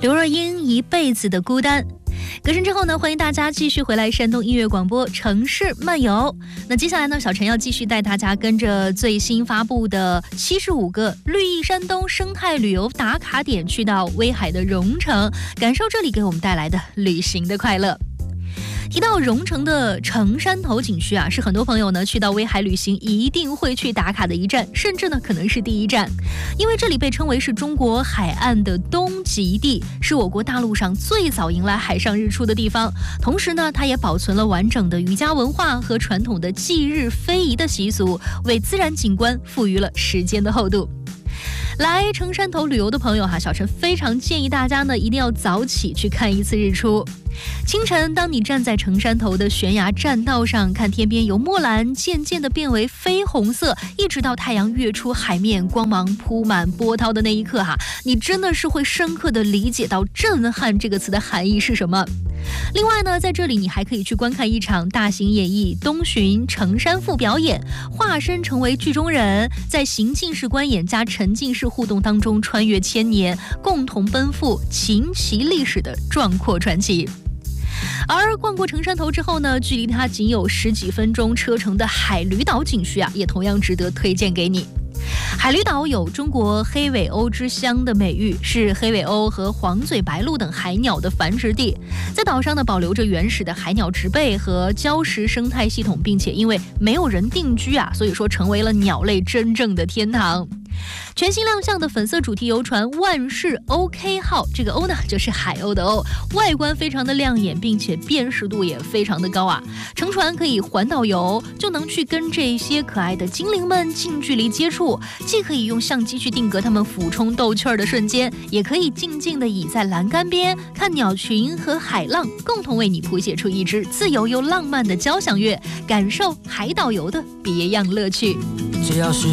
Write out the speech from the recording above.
刘若英一辈子的孤单。歌声之后呢，欢迎大家继续回来山东音乐广播城市漫游。那接下来呢，小陈要继续带大家跟着最新发布的75个绿意山东生态旅游打卡点，去到威海的蓉城，感受这里给我们带来的旅行的快乐。提到蓉城的城山头景区啊，是很多朋友呢去到威海旅行一定会去打卡的一站，甚至呢可能是第一站，因为这里被称为是中国海岸的东极地，是我国大陆上最早迎来海上日出的地方。同时呢，它也保存了完整的渔家文化和传统的祭日非遗的习俗，为自然景观赋予了时间的厚度。来城山头旅游的朋友小陈非常建议大家呢一定要早起去看一次日出。清晨，当你站在城山头的悬崖栈道上，看天边由墨蓝渐渐地变为绯红色，一直到太阳跃出海面，光芒铺满波涛的那一刻你真的是会深刻地理解到震撼这个词的含义是什么。另外呢，在这里你还可以去观看一场大型演绎东巡城山赋表演，化身成为剧中人，在行进式观演加沉浸式互动当中穿越千年，共同奔赴秦齐历史的壮阔传奇。而逛过城山头之后呢，距离它仅有10几分钟车程的海驴岛景区也同样值得推荐给你。海驴岛有中国黑尾鸥之乡的美誉，是黑尾鸥和黄嘴白鹭等海鸟的繁殖地。在岛上呢，保留着原始的海鸟植被和礁石生态系统，并且因为没有人定居所以说成为了鸟类真正的天堂。全新亮相的粉色主题游船万世 OK 号，这个鸥呢就是海鸥的鸥，外观非常的亮眼，并且辨识度也非常的高乘船可以环岛游，就能去跟这些可爱的精灵们近距离接触，既可以用相机去定格他们俯冲逗趣儿的瞬间，也可以静静地倚在栏杆边，看鸟群和海浪共同为你谱写出一支自由又浪漫的交响乐，感受海岛游的别样乐趣。 只要是